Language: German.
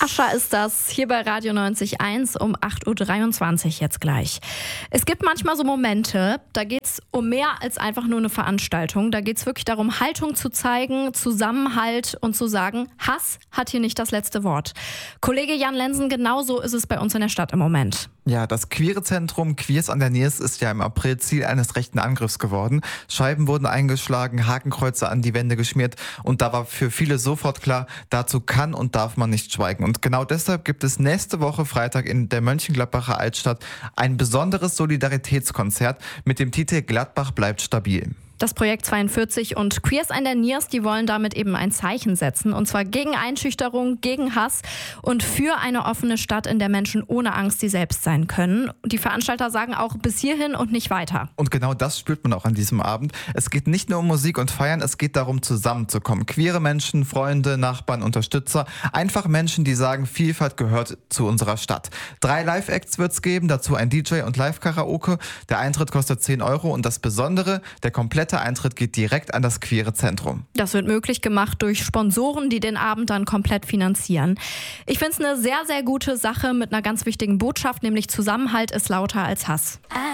Ascha ist das, hier bei Radio 90.1 um 8.23 Uhr jetzt gleich. Es gibt manchmal so Momente, da geht es um mehr als einfach nur eine Veranstaltung. Da geht es wirklich darum, Haltung zu zeigen, Zusammenhalt und zu sagen, Hass hat hier nicht das letzte Wort. Kollege Jan Lensen, genauso ist es bei uns in der Stadt im Moment. Ja, das queere Zentrum Queers an der Niers ist ja im April Ziel eines rechten Angriffs geworden. Scheiben wurden eingeschlagen, Hakenkreuze an die Wände geschmiert und da war für viele sofort klar, dazu kann und darf man nicht schweigen. Und genau deshalb gibt es nächste Woche Freitag in der Mönchengladbacher Altstadt ein besonderes Solidaritätskonzert mit dem Titel Gladbach bleibt stabil. Das Projekt 42 und Queers an der Niers, die wollen damit eben ein Zeichen setzen. Und zwar gegen Einschüchterung, gegen Hass und für eine offene Stadt, in der Menschen ohne Angst sie selbst sein können. Die Veranstalter sagen auch bis hierhin und nicht weiter. Und genau das spürt man auch an diesem Abend. Es geht nicht nur um Musik und Feiern, es geht darum, zusammenzukommen. Queere Menschen, Freunde, Nachbarn, Unterstützer. Einfach Menschen, die sagen, Vielfalt gehört zu unserer Stadt. 3 Live-Acts wird es geben, dazu ein DJ und Live-Karaoke. Der Eintritt kostet 10 € und das Besondere, der komplette Eintritt geht direkt an das queere Zentrum. Das wird möglich gemacht durch Sponsoren, die den Abend dann komplett finanzieren. Ich finde es eine sehr, sehr gute Sache mit einer ganz wichtigen Botschaft, nämlich Zusammenhalt ist lauter als Hass.